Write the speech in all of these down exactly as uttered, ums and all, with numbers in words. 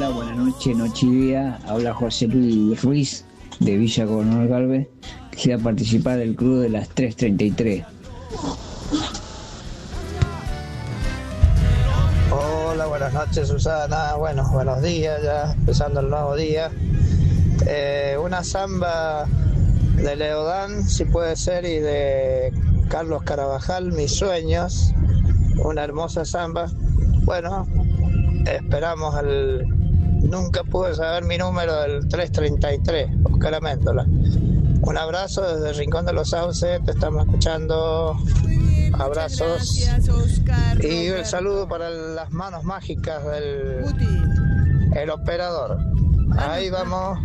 Hola, buenas noches, noche y día. Habla José Luis Ruiz de Villa Coronel Galvez. Quisiera participar del club de las tres treinta y tres. Hola, buenas noches, Susana. Bueno, buenos días, ya empezando el nuevo día. Eh, una samba de Leodán, si puede ser, y de Carlos Carabajal, Mis Sueños. Una hermosa samba. Bueno, esperamos al... Nunca pude saber mi número del tres treinta y tres, Oscar Améndola. Un abrazo desde el Rincón de los Sauces, te estamos escuchando. Bien, abrazos. Gracias, Oscar. Y Roberto. un saludo para las manos mágicas del Guti. el operador. Ahí vamos,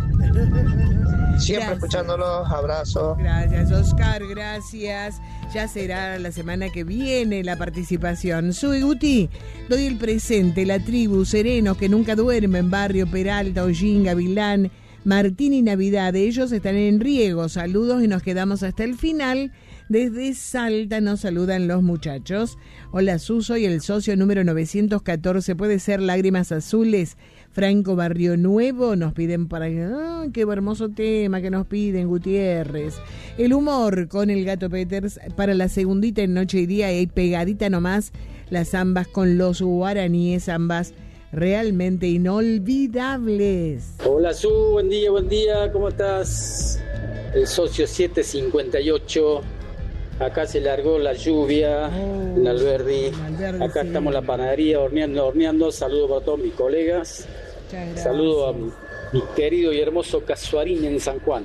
siempre Gracias. escuchándolos. Abrazo. Gracias, Oscar, gracias. Ya será la semana que viene la participación. Soy Guti, doy el presente, la tribu, Serenos, que nunca duermen, Barrio Peralta, Hollín, Gavilán, Martín y Navidad. Ellos están en riego. Saludos y nos quedamos hasta el final. Desde Salta nos saludan los muchachos. Hola, Su, soy el socio número novecientos catorce. Puede ser Lágrimas Azules. Franco Barrio Nuevo nos piden para... ¡Ah, qué hermoso tema que nos piden, Gutiérrez! El humor con el Gato Peters para la segundita en Noche y Día, y pegadita nomás las zambas con los guaraníes, ambas realmente inolvidables. Hola, Su, buen día, buen día, ¿cómo estás? El socio setecientos cincuenta y ocho. Acá se largó la lluvia Oh, en Alberdi. Alberdi, Acá sí. estamos en la panadería horneando, horneando. Saludos para todos mis colegas. Muchas gracias. Saludos a mi, mi querido y hermoso Casuarín en San Juan.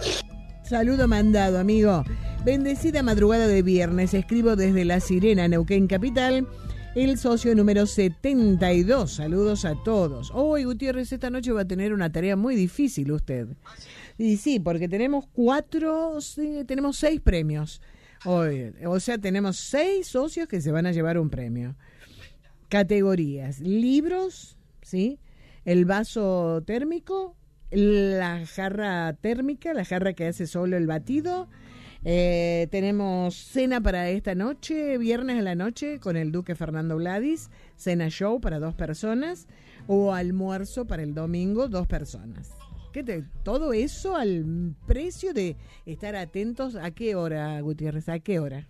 Saludo mandado, amigo. Bendecida madrugada de viernes. Escribo desde La Sirena, Neuquén Capital. El socio número setenta y dos. Saludos a todos. Hoy, Gutiérrez, esta noche va a tener una tarea muy difícil usted. Y sí, porque tenemos cuatro, sí, tenemos seis premios. Hoy, o sea, tenemos seis socios que se van a llevar un premio. Categorías: libros, ¿sí? El vaso térmico, la jarra térmica, la jarra que hace solo el batido. Eh, tenemos cena para esta noche, viernes a la noche, con el Duque Fernando Vladis, cena show para dos personas, o almuerzo para el domingo, dos personas. ¿Qué te, todo eso al precio de estar atentos. ¿A qué hora, Gutiérrez? ¿A qué hora?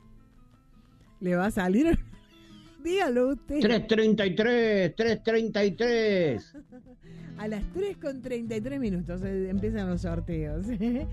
¿Le va a salir? Dígalo usted. tres treinta y tres, tres treinta y tres. A las tres con treinta y tres minutos eh, empiezan los sorteos.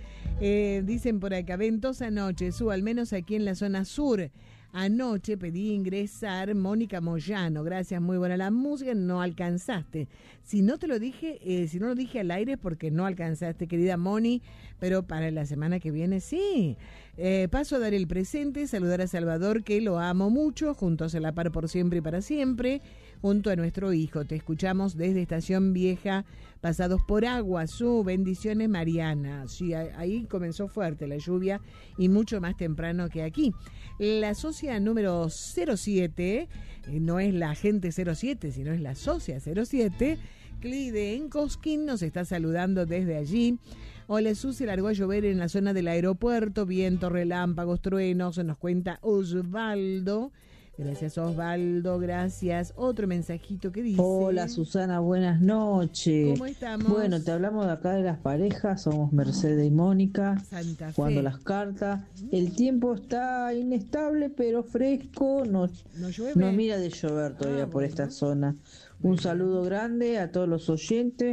eh, dicen por acá, ventosa noche, Su, al menos aquí en la zona sur. Anoche pedí ingresar Mónica Moyano, gracias, muy buena la música, no alcanzaste. Si no te lo dije, eh, si no lo dije al aire es porque no alcanzaste, querida Moni, pero para la semana que viene sí. Eh, paso a dar el presente, saludar a Salvador, que lo amo mucho, juntos a la par por siempre y para siempre, junto a nuestro hijo. Te escuchamos desde Estación Vieja, pasados por agua. Su bendiciones, Mariana. Sí, ahí comenzó fuerte la lluvia y mucho más temprano que aquí. La socia número cero siete, eh, no es la agente cero siete, sino es la socia cero siete, Clide en Cosquín, nos está saludando desde allí. Hola, Su, se largó a llover en la zona del aeropuerto, viento, relámpagos, truenos, nos cuenta Osvaldo. Gracias, Osvaldo, gracias. Otro mensajito que dice... Hola, Susana, buenas noches. ¿Cómo estamos? Bueno, te hablamos de acá de las parejas, somos Mercedes y Mónica, Santa Fe. jugando las cartas. El tiempo está inestable, pero fresco, no, ¿No llueve? no mira de llover todavía Ah, por bueno. esta zona. Un saludo grande a todos los oyentes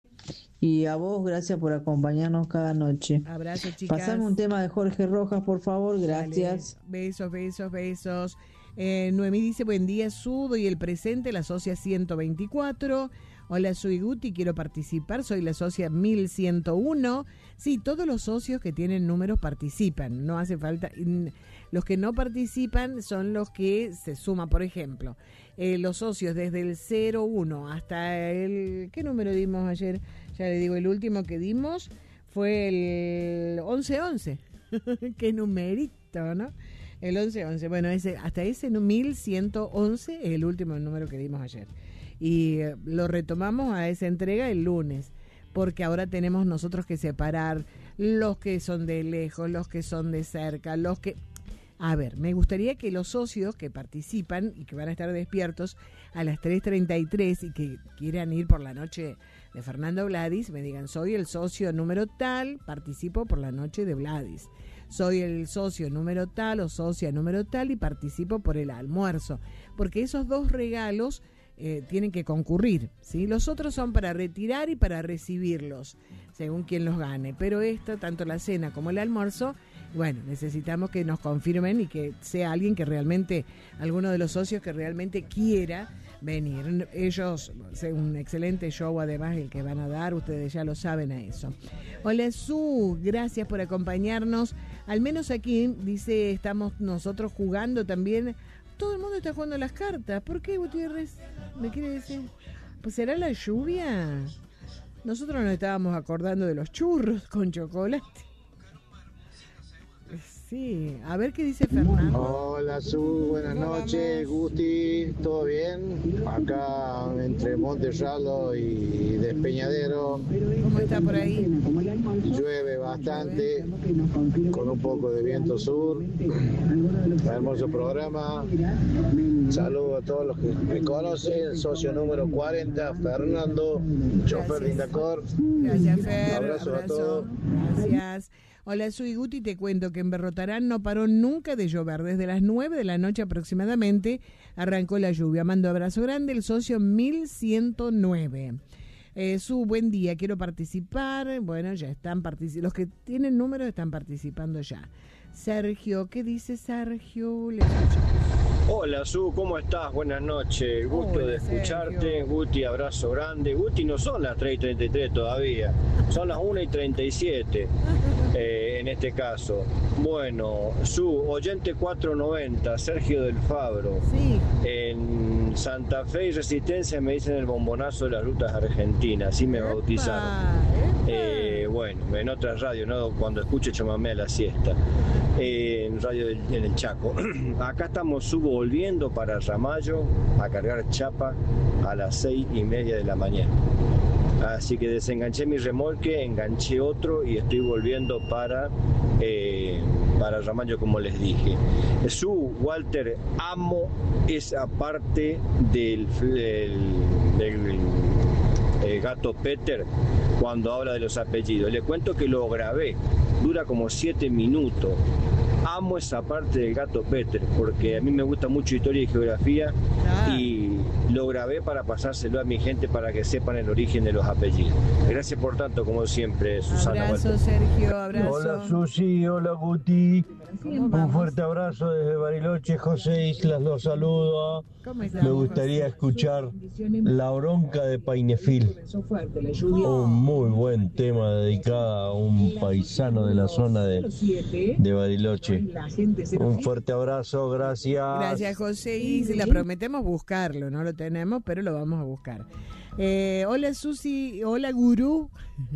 y a vos, gracias por acompañarnos cada noche. Abrazo, chicas. Pasame un tema de Jorge Rojas, por favor, gracias. Dale. Besos, besos, besos. Eh, Noemí dice, buen día, Su, y el presente, la socia ciento veinticuatro. Hola, soy Guti, quiero participar, soy la socia mil ciento uno. Sí, todos los socios que tienen números participan, no hace falta. Los que no participan son los que se suman, por ejemplo, eh, los socios desde el cero uno hasta el... ¿Qué número dimos ayer? Ya le digo, el último que dimos fue el once once. Qué numerito, ¿no? El once once, bueno, ese, hasta ese mil ciento once es el último número que dimos ayer. Y eh, lo retomamos a esa entrega el lunes, porque ahora tenemos nosotros que separar los que son de lejos, los que son de cerca, los que... A ver, me gustaría que los socios que participan y que van a estar despiertos a las tres treinta y tres y que quieran ir por la noche de Fernando Vladis, me digan, soy el socio número tal, participo por la noche de Vladis. Soy el socio número tal o socia número tal y participo por el almuerzo. Porque esos dos regalos eh, tienen que concurrir, ¿sí? Los otros son para retirar y para recibirlos, según quien los gane. Pero esto, tanto la cena como el almuerzo, bueno, necesitamos que nos confirmen y que sea alguien que realmente, alguno de los socios que realmente quiera venir. Ellos, un excelente show además el que van a dar, ustedes ya lo saben a eso. Hola Su, gracias por acompañarnos. Al menos aquí, dice, estamos nosotros jugando también. Todo el mundo está jugando las cartas. ¿Por qué, Gutiérrez? ¿Me quiere decir? Pues será la lluvia. Nosotros nos estábamos acordando de los churros con chocolate. Sí, a ver qué dice Fernando. Hola Su, buenas noches, Gusti, ¿todo bien? Acá entre Monterralo y Despeñadero. ¿Cómo está por ahí? Llueve bastante, con un poco de viento sur. Hermoso programa. Saludos a todos los que me conocen. Socio número cuarenta, Fernando, chofer de Indacor. Gracias, Fer. Abrazos Abrazo. a todos. Gracias. Hola, soy Guti, te cuento que en Berrotarán no paró nunca de llover. Desde las nueve de la noche aproximadamente arrancó la lluvia. Mando abrazo grande, el socio mil ciento nueve. Eh, su buen día, quiero participar. Bueno, ya están participando. Los que tienen números están participando ya. Sergio, ¿qué dice Sergio? Le Hola Su, ¿cómo estás? Buenas noches, gusto Hola, de escucharte. Sergio. Guti, abrazo grande. Guti, no son las tres y treinta y tres todavía, son las una y treinta y siete eh, en este caso. Bueno, Su, oyente cuatrocientos noventa, Sergio del Fabro. Sí. En Santa Fe y Resistencia me dicen el bombonazo de las rutas argentinas, así me bautizaron. Eh, bueno, en otra radio, ¿no? Cuando escucho chamamé a la siesta, eh, en radio del, en el Chaco. Acá estamos Su volviendo para Ramallo a cargar chapa a las seis y media de la mañana. Así que desenganché mi remolque, enganché otro y estoy volviendo para, eh, para Ramallo, como les dije. Su, Walter, amo esa parte del, del, del el gato Peter cuando habla de los apellidos. Le cuento que lo grabé, dura como siete minutos. Amo esa parte del gato Peter porque a mí me gusta mucho historia y geografía ah. y lo grabé para pasárselo a mi gente para que sepan el origen de los apellidos. Gracias por tanto, como siempre, Susana. Abrazo, Walter. Sergio, abrazo. Hola Susi, hola Guti. Un fuerte abrazo desde Bariloche, José Islas los saludo. Me gustaría escuchar La Bronca de Painefil, un muy buen tema dedicado a un paisano de la zona de, de Bariloche. Un fuerte abrazo, gracias. Gracias, José Islas. Prometemos buscarlo, no lo tenemos, pero lo vamos a buscar. Eh, hola Susi, hola Gurú.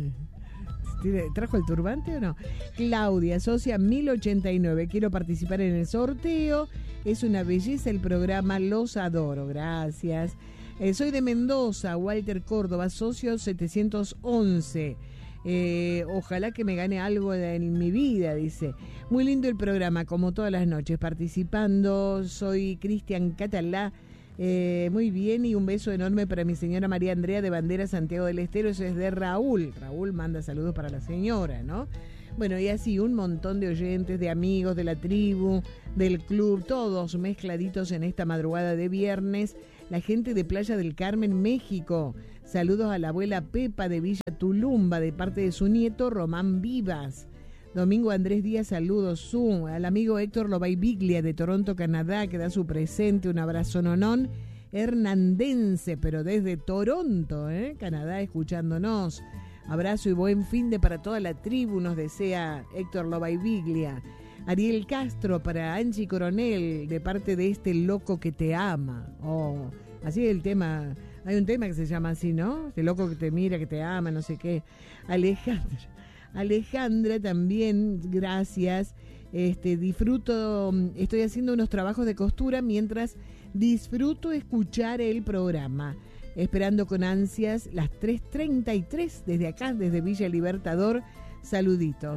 ¿Trajo el turbante o no? Claudia, socia mil ochenta y nueve. Quiero participar en el sorteo. Es una belleza el programa, los adoro. Gracias. Eh, soy de Mendoza, Walter Córdoba, socio setecientos once. Eh, ojalá que me gane algo en mi vida, dice. Muy lindo el programa, como todas las noches, participando. Soy Cristian Catalá. Eh, muy bien, y un beso enorme para mi señora María Andrea de Bandera, Santiago del Estero. Eso es de Raúl. Raúl manda saludos para la señora, ¿no? Bueno, y así un montón de oyentes, de amigos de la tribu, del club, todos mezcladitos en esta madrugada de viernes. La gente de Playa del Carmen, México. Saludos a la abuela Pepa de Villa Tulumba, de parte de su nieto Román Vivas. Domingo Andrés Díaz, saludos. Su, al amigo Héctor Lobay Biglia de Toronto, Canadá, que da su presente. Un abrazo nonón. Hernandense, pero desde Toronto, ¿eh? Canadá, escuchándonos. Abrazo y buen fin de para toda la tribu, nos desea Héctor Lobay Biglia. Ariel Castro para Angie Coronel, de parte de este loco que te ama. Oh, así es el tema. Hay un tema que se llama así, ¿no? Este loco que te mira, que te ama, no sé qué. Alejandra. Alejandra también, gracias. Este, disfruto, estoy haciendo unos trabajos de costura mientras disfruto escuchar el programa. Esperando con ansias las tres treinta y tres desde acá, desde Villa Libertador. Saluditos.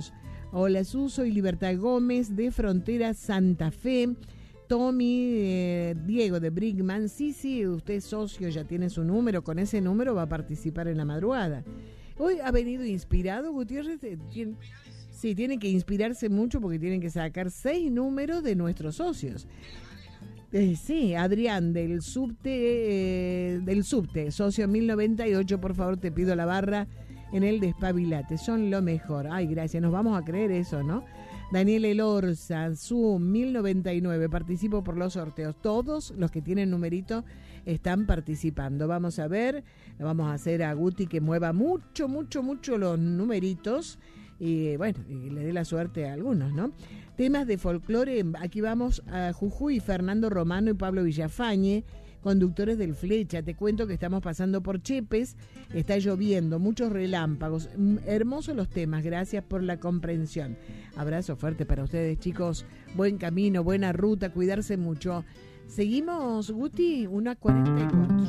Hola Suso y Libertad Gómez de Frontera Santa Fe. Tommy, eh, Diego de Brickman. Sí, sí, usted es socio, ya tiene su número. Con ese número va a participar en la madrugada. Hoy ha venido inspirado, Gutiérrez. Tiene, sí, tiene que inspirarse mucho porque tienen que sacar seis números de nuestros socios. Eh, sí, Adrián del subte, eh, del subte, socio mil noventa y ocho, por favor te pido la barra en el Despabilate, son lo mejor. Ay, gracias, nos vamos a creer eso, ¿no? Daniel Elorza, su mil noventa y nueve, participo por los sorteos. Todos los que tienen numerito están participando. Vamos a ver, vamos a hacer a Guti que mueva mucho, mucho, mucho los numeritos y bueno, y le dé la suerte a algunos, ¿no? Temas de folclore, aquí vamos a Jujuy, Fernando Romano y Pablo Villafañe, conductores del Flecha. Te cuento que estamos pasando por Chepes, está lloviendo, muchos relámpagos, hermosos los temas, gracias por la comprensión. Abrazo fuerte para ustedes, chicos, buen camino, buena ruta, cuidarse mucho. Seguimos, Guti, una cuarenta y cuatro.